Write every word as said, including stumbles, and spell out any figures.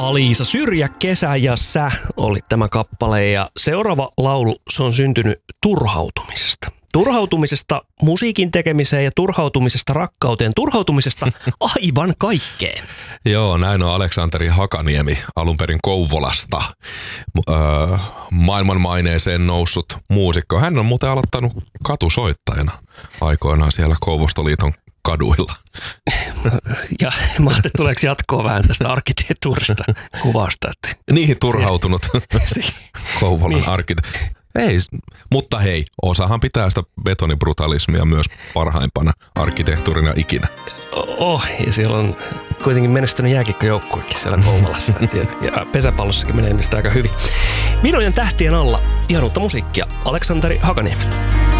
Aliisa Syrjä, Kesä ja sä oli tämä kappale ja seuraava laulu, se on syntynyt turhautumisesta. Turhautumisesta musiikin tekemiseen ja turhautumisesta rakkauteen, turhautumisesta aivan kaikkeen. Joo, näin on Aleksanteri Hakaniemi alun perin Kouvolasta öö, maailmanmaineeseen noussut muusikko. Hän on muuten aloittanut katusoittajana aikoinaan siellä Kouvostoliiton kaduilla. Ja mä ajattelin, että tuleeko jatkoa vähän tästä arkkitehtuurista kuvasta. Että niihin turhautunut Kouvolan niin. arkkitehtuuri. Ei, mutta hei, osahan pitää sitä betonibrutalismia myös parhaimpana arkkitehtuurina ikinä. Oh, ja siellä on kuitenkin menestynyt jääkiekkojoukkuekin siellä Kouvolassa. Ja pesäpallossakin menee mistä aika hyvin. Vinojen tähtien alla ihan uutta musiikkia. Aleksanteri Hakaniemi.